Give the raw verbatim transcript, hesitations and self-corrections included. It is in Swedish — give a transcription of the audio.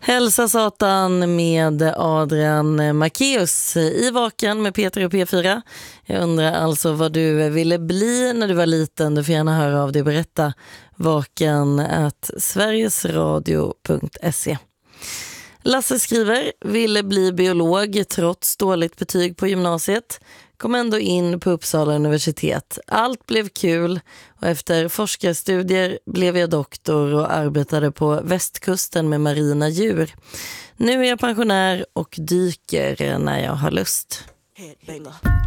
Hälsa Satan med Adrian Macéus i Vaken med Peter och P fyra. Jag undrar alltså vad du ville bli när du var liten. Du får gärna höra av dig och berätta. Vaken at sverigesradio punkt se. Lasse skriver, ville bli biolog trots dåligt betyg på gymnasiet. Kom ändå in på Uppsala universitet. Allt blev kul och efter forskarstudier blev jag doktor och arbetade på västkusten med marina djur. Nu är jag pensionär och dyker när jag har lust.